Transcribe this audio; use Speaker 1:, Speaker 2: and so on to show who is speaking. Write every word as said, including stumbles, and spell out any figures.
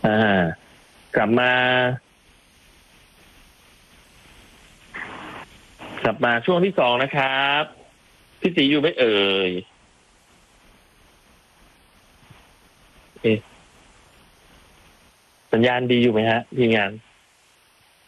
Speaker 1: อ่ากลับมา กลับมาช่วงที่สองนะครับพี่ตีอยู่ไหมเอ่ยเอ๊ะสัญญาณดีอยู่ไหมฮะทีมงาน